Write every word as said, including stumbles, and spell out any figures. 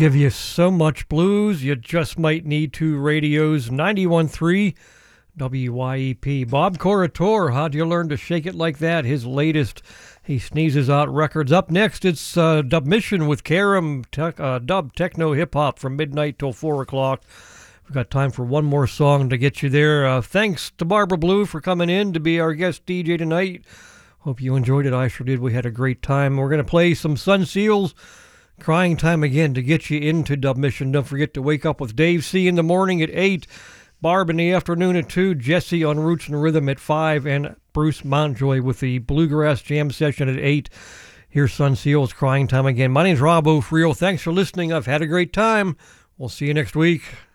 give you so much blues, you just might need two radios. ninety-one point three W Y E P. Bob Corritore, how'd you learn to shake it like that? His latest He Sneezes Out records. Up next, it's uh, Dub Mission with Karam, tech, uh, dub techno hip-hop from midnight till four o'clock. We've got time for one more song to get you there. Uh, thanks to Barbara Blue for coming in to be our guest D J tonight. Hope you enjoyed it. I sure did. We had a great time. We're going to play some Sun Seals. Crying Time again to get you into Dub Mission. Don't forget to wake up with Dave C. in the morning at eight. Barb in the afternoon at two. Jesse on Roots and Rhythm at five. And Bruce Mountjoy with the Bluegrass Jam session at eight. Here's Sun Seals, Crying Time again. My name's Rob O'Friel. Thanks for listening. I've had a great time. We'll see you next week.